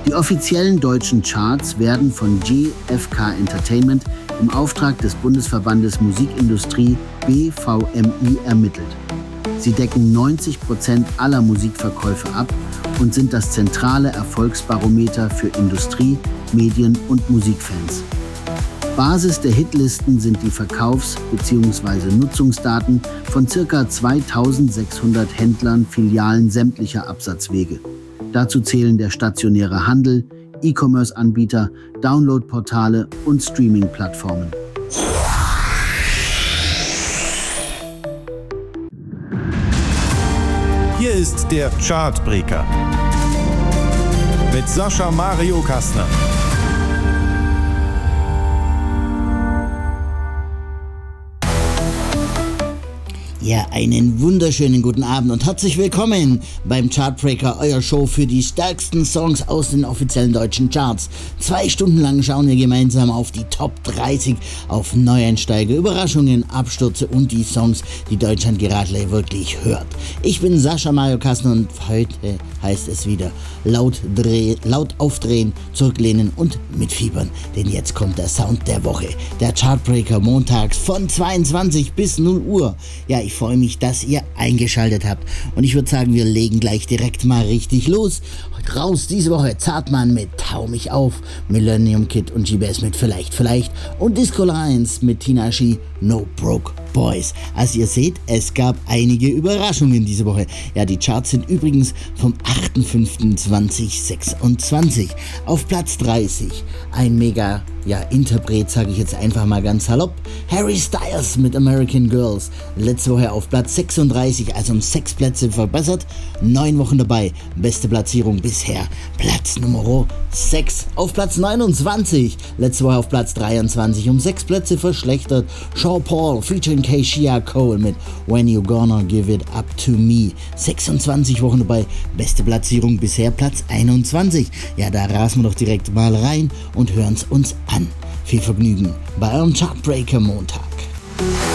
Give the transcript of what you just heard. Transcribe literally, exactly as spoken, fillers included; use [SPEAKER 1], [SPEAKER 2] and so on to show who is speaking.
[SPEAKER 1] Die offiziellen deutschen Charts werden von G F K Entertainment im Auftrag des Bundesverbandes Musikindustrie B V M I ermittelt. Sie decken neunzig Prozent aller Musikverkäufe ab und sind das zentrale Erfolgsbarometer für Industrie, Medien und Musikfans. Basis der Hitlisten sind die Verkaufs- bzw. Nutzungsdaten von ca. zweitausendsechshundert Händlern, Filialen sämtlicher Absatzwege. Dazu zählen der stationäre Handel, E-Commerce-Anbieter, Download-Portale und Streaming-Plattformen.
[SPEAKER 2] Hier ist der Chartbreaker mit Sascha Mario Kastner.
[SPEAKER 3] Ja, einen wunderschönen guten Abend und herzlich willkommen beim Chartbreaker, euer Show für die stärksten Songs aus den offiziellen deutschen Charts. Zwei Stunden lang schauen wir gemeinsam auf die Top dreißig, auf Neueinsteiger, Überraschungen, Abstürze und die Songs, die Deutschland gerade wirklich hört. Ich bin Sascha Mario Kastner und heute heißt es wieder laut, dreh, laut aufdrehen, zurücklehnen und mitfiebern. Denn jetzt kommt der Sound der Woche. Der Chartbreaker montags von zweiundzwanzig bis null Uhr. Ja, ich freue mich, dass ihr eingeschaltet habt. Und ich würde sagen, wir legen gleich direkt mal richtig los. Raus diese Woche Zartmann mit Tau mich auf, Millennium Kid und G B S mit Vielleicht, Vielleicht und Disco Lions mit Tinashe, No Broke Boys. Also ihr seht, es gab einige Überraschungen diese Woche. Ja, die Charts sind übrigens vom achter fünfter zweitausendsechsundzwanzig. Auf Platz dreißig ein mega, ja, Interpret, sage ich jetzt einfach mal ganz salopp. Harry Styles mit American Girls. Letzte Woche auf Platz sechsunddreißig, also um sechs Plätze verbessert. Neun Wochen dabei. Beste Platzierung bisher. Platz Nummer sechs. Auf Platz neunundzwanzig. Letzte Woche auf Platz dreiundzwanzig. Um sechs Plätze verschlechtert. Sean Paul featuring Keyshia Cole mit When You Gonna Give It Up To Me. sechsundzwanzig Wochen dabei. Beste Platzierung bisher Platz einundzwanzig. Ja, da rasen wir doch direkt mal rein und hören es uns an. Viel Vergnügen bei eurem Chartbreaker Montag.